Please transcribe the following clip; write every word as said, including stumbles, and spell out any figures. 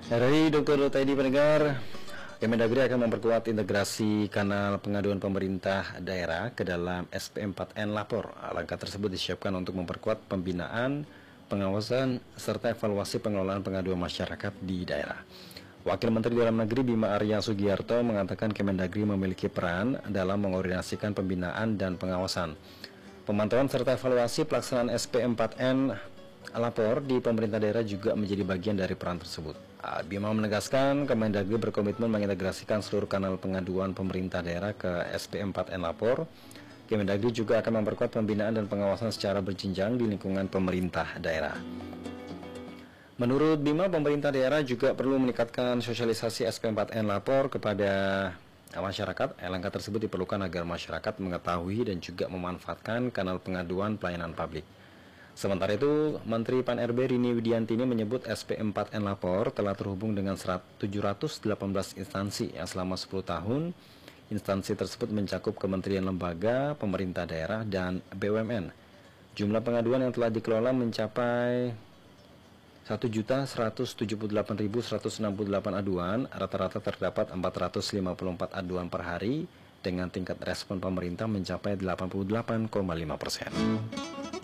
Dari dokter dot I D pendengar, Kemendagri akan memperkuat integrasi kanal pengaduan pemerintah daerah ke dalam S P empat N Lapor. Langkah tersebut disiapkan untuk memperkuat pembinaan, pengawasan, serta evaluasi pengelolaan pengaduan masyarakat di daerah. Wakil Menteri Dalam Negeri Bima Arya Sugiarto mengatakan Kemendagri memiliki peran dalam mengordinasikan pembinaan dan pengawasan, pemantauan serta evaluasi pelaksanaan S P empat N Lapor di pemerintah daerah juga menjadi bagian dari peran tersebut. Bima menegaskan Kemendagri berkomitmen mengintegrasikan seluruh kanal pengaduan pemerintah daerah ke S P empat N Lapor. Kemendagri juga akan memperkuat pembinaan dan pengawasan secara berjenjang di lingkungan pemerintah daerah. Menurut Bima, pemerintah daerah juga perlu meningkatkan sosialisasi S P empat N Lapor kepada masyarakat. Langkah tersebut diperlukan agar masyarakat mengetahui dan juga memanfaatkan kanal pengaduan pelayanan publik. Sementara itu, Menteri Pan R B Rini Widiantini menyebut S P empat N Lapor telah terhubung dengan tujuh ratus delapan belas instansi yang selama sepuluh tahun. Instansi tersebut mencakup kementerian lembaga, pemerintah daerah, dan B U M N. Jumlah pengaduan yang telah dikelola mencapai satu juta seratus tujuh puluh delapan ribu seratus enam puluh delapan aduan, rata-rata terdapat empat ratus lima puluh empat aduan per hari, dengan tingkat respon pemerintah mencapai delapan puluh delapan koma lima persen.